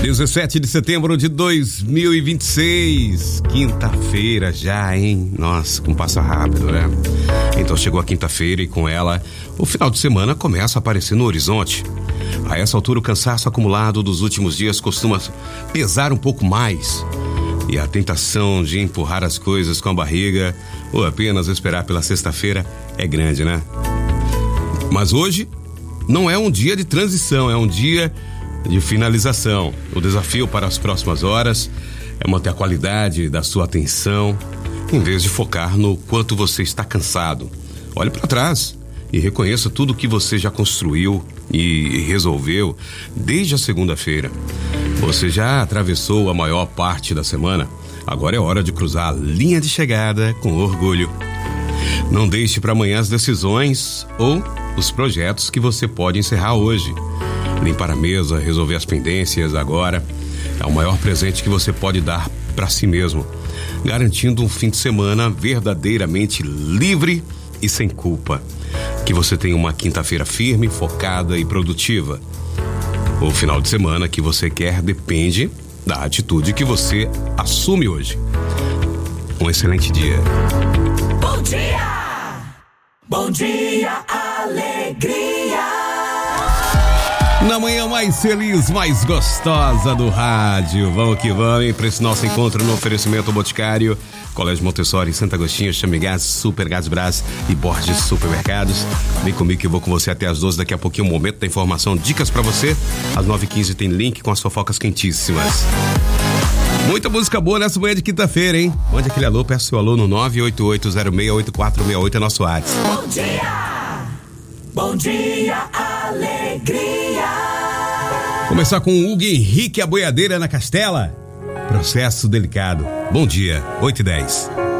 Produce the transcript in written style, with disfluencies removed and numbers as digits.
17 de setembro de 2026, quinta-feira já, hein? Nossa, como passa rápido, né? Então chegou a quinta-feira e com ela o final de semana começa a aparecer no horizonte. A essa altura o cansaço acumulado dos últimos dias costuma pesar um pouco mais. E a tentação de empurrar as coisas com a barriga ou apenas esperar pela sexta-feira é grande, né? Mas hoje não é um dia de transição, é um dia de finalização. O desafio para as próximas horas é manter a qualidade da sua atenção em vez de focar no quanto você está cansado. Olhe para trás e reconheça tudo que você já construiu e resolveu desde a segunda-feira. Você já atravessou a maior parte da semana. Agora é hora de cruzar a linha de chegada com orgulho. Não deixe para amanhã as decisões ou os projetos que você pode encerrar hoje. Limpar a mesa, resolver as pendências agora é o maior presente que você pode dar para si mesmo, garantindo um fim de semana verdadeiramente livre e sem culpa. Que você tenha uma quinta-feira firme, focada e produtiva. O final de semana que você quer depende da atitude que você assume hoje. Um excelente dia. Bom dia! Bom dia, alegria! Na manhã mais feliz, mais gostosa do rádio. Vamos que vamos, hein? Para esse nosso encontro no oferecimento Boticário, Colégio Montessori, Santo Agostinho, Chamigás, Super Gás Brás e Borges Supermercados. Vem comigo que eu vou com você até as 12. Daqui a pouquinho, um momento da informação, dicas para você. Às 9h15 tem link com as fofocas quentíssimas. Muita música boa nessa manhã de quinta-feira, hein? Mande aquele alô, peço seu alô no 988068468, é nosso WhatsApp. Bom dia! Bom dia, alegria! Começar com o Hugo Henrique, a boiadeira na Castela. Processo delicado. Bom dia, 8h10.